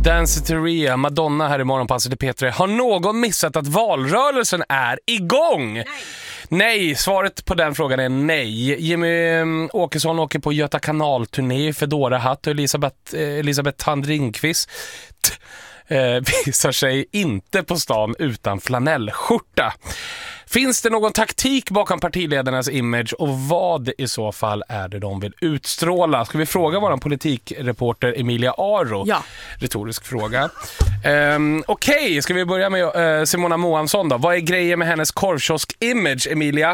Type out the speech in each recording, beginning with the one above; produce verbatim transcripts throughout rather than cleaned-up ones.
Danceteria, Madonna här i Morgonpasset i P tre. Har någon missat att valrörelsen är igång? Nej. Nej, svaret på den frågan är nej. Jimmy Åkesson åker på Göta kanal-turné, Fedora Hatt och Elisabeth, Elisabeth Tandringqvist eh, visar sig inte på stan utan flanellskjorta. Finns det någon taktik bakom partiledarnas image och vad i så fall är det de vill utstråla? Ska vi fråga vår politikreporter Emilia Aro? Ja. Retorisk fråga. Um, Okej, okay. Ska vi börja med uh, Simona Moansson då? Vad är grejen med hennes korvkiosk-image, Emilia?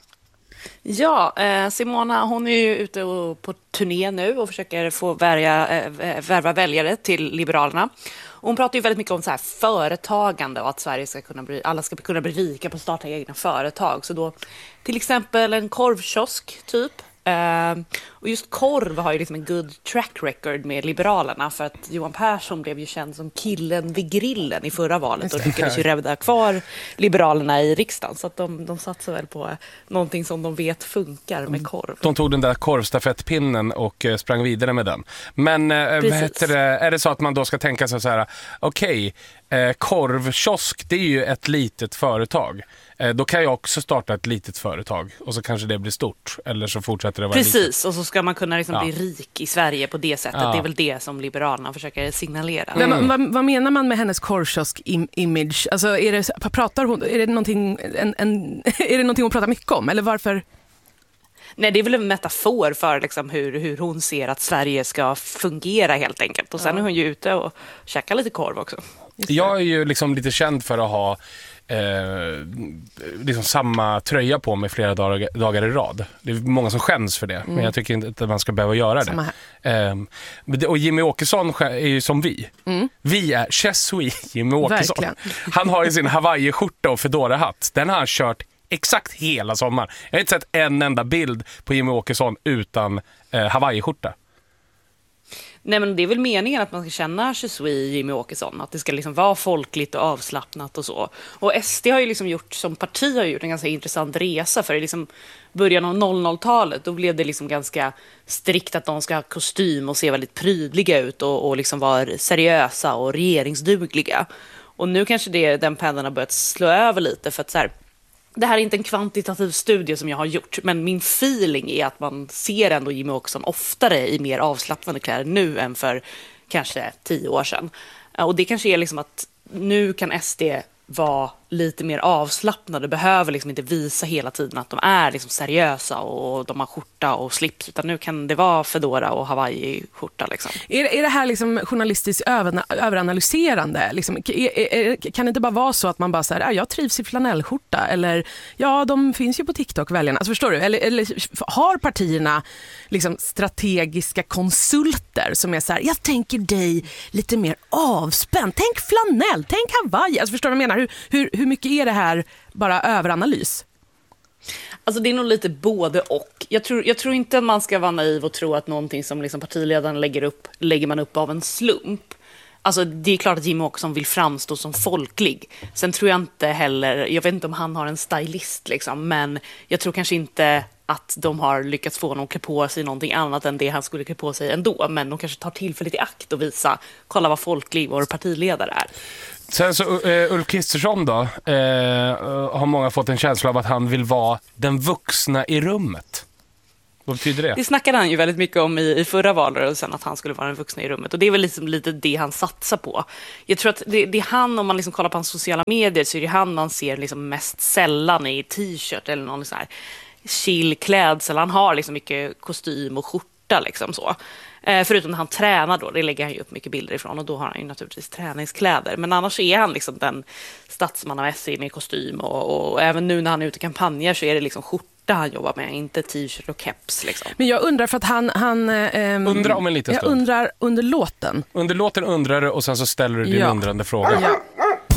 Ja, eh, Simona hon är ju ute och, på turné nu och försöker få värja, eh, värva väljare till Liberalerna. Hon pratar ju väldigt mycket om så här företagande och att Sverige ska kunna bli, alla ska kunna bli rika på att starta egna företag. Så då till exempel en korvkiosk typ. Uh, och just korv har ju liksom en good track record med Liberalerna för att Johan Persson blev ju känd som killen vid grillen i förra valet och lyckades ju rädda kvar Liberalerna i riksdagen, så att de, de satsar väl på någonting som de vet funkar med korv. De tog den där korvstafettpinnen och uh, sprang vidare med den. Men uh, vad heter det, är det så att man då ska tänka sig så här, okej, okay, uh, korvkiosk, det är ju ett litet företag. Då kan jag också starta ett litet företag och så kanske det blir stort, eller så fortsätter det vara Precis, litet. Och så ska man kunna liksom ja. bli rik i Sverige på det sättet. Ja. Det är väl det som Liberalerna försöker signalera. Mm. Men, vad, vad menar man med hennes korvkiosk-image? Alltså, är det, pratar hon, är det någonting, en, en, är det någonting hon pratar mycket om? Eller varför? Nej, det är väl en metafor för liksom hur, hur hon ser att Sverige ska fungera helt enkelt. Och sen ja. är hon ju ute och käkar lite korv också. Jag är ju liksom lite känd för att ha Eh, liksom samma tröja på mig flera dagar, dagar i rad. Det är många som skäms för det, mm. men jag tycker inte att man ska behöva göra det. Eh, och Jimmy Åkesson är ju som vi. Mm. Vi är Chesui Jimmy Åkesson. Verkligen. Han har ju sin Hawaii-skjorta och Fedora-hatt. Den har han kört exakt hela sommar. Jag har inte sett en enda bild på Jimmy Åkesson utan eh, Hawaii-skjorta. Nej, men det är väl meningen att man ska känna Chesui Jimmy Åkesson, att det ska liksom vara folkligt och avslappnat och så. Och S D har ju liksom gjort, som parti har gjort en ganska intressant resa, för i liksom början av noll noll-talet då blev det liksom ganska strikt att de ska ha kostym och se väldigt prydliga ut och, och liksom vara seriösa och regeringsdugliga. Och nu kanske det, den pendeln har börjat slå över lite, för att så här, det här är inte en kvantitativ studie som jag har gjort, men min feeling är att man ser ändå Jimmy Åkesson oftare i mer avslappnade kläder nu än för kanske tio år sedan. Och det kanske är liksom att nu kan S D vara lite mer avslappnade, behöver liksom inte visa hela tiden att de är liksom seriösa och de har skjorta och slips, utan nu kan det vara Fedora och Hawaii-skjorta. Liksom. Är, är det här liksom journalistiskt över, överanalyserande? Liksom, är, är, kan det inte bara vara så att man bara säger, jag trivs i flanellskjorta, eller ja, de finns ju på TikTok, väljarna. Alltså, förstår du? Eller, eller har partierna liksom strategiska konsulter som är så här, jag tänker dig lite mer avspänd, tänk flanell, tänk Hawaii. Alltså, förstår du vad jag menar? Hur, hur, hur mycket är det här bara överanalys? Alltså det är nog lite både och. Jag tror, jag tror inte att man ska vara naiv och tro att någonting som liksom partiledaren lägger upp, lägger man upp av en slump. Alltså det är klart att Jimmy Åkesson vill framstå som folklig. Sen tror jag inte heller, jag vet inte om han har en stylist liksom, men jag tror kanske inte att de har lyckats få honom att klä på sig någonting annat än det han skulle klä på sig ändå. Men de kanske tar tillfället i akt och visa, kolla vad folklig vår partiledare är. Sen så uh, Ulf Kristersson då, uh, har många fått en känsla av att han vill vara den vuxna i rummet. Vad betyder det? Det snackade han ju väldigt mycket om i, i förra valrörelsen, att han skulle vara den vuxna i rummet. Och det är väl liksom lite det han satsar på. Jag tror att det, det är han, om man liksom kollar på hans sociala medier, så är det han man ser liksom mest sällan i t-shirt eller någon sån här chill klädsel. Han har liksom mycket kostym och skjorta liksom så. Eh, förutom när han tränar då, det lägger han ju upp mycket bilder ifrån, och då har han ju naturligtvis träningskläder. Men annars är han liksom den statsman av S C med kostym, och, och även nu när han är ute i kampanjer så är det liksom skjorta han jobbar med, inte t-shirt och keps liksom. Men jag undrar, för att han... han ehm, undrar om en liten stund. Jag undrar under låten. Under låten undrar du, och sen så ställer du din ja. undrande fråga. Ja.